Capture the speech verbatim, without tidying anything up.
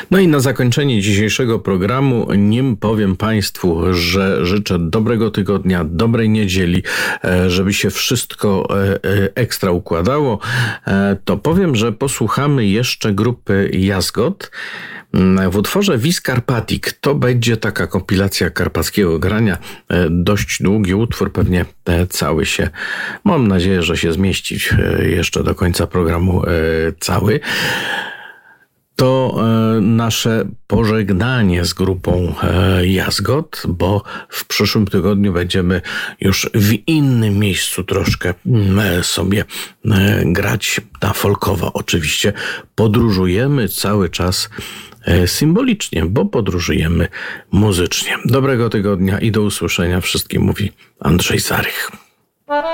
No i na zakończenie dzisiejszego programu, nim powiem Państwu, że życzę dobrego tygodnia, dobrej niedzieli, żeby się wszystko ekstra układało, to powiem, że posłuchamy jeszcze grupy Jazgot w utworze Vis Carpatic. To będzie taka kompilacja karpackiego grania. Dość długi utwór, pewnie cały się, mam nadzieję, że się zmieści jeszcze do końca programu cały. To nasze pożegnanie z grupą Jazgot, bo w przyszłym tygodniu będziemy już w innym miejscu troszkę sobie grać na folkowo. Oczywiście podróżujemy cały czas symbolicznie, bo podróżujemy muzycznie. Dobrego tygodnia i do usłyszenia. Wszystkim mówi Andrzej Zarych.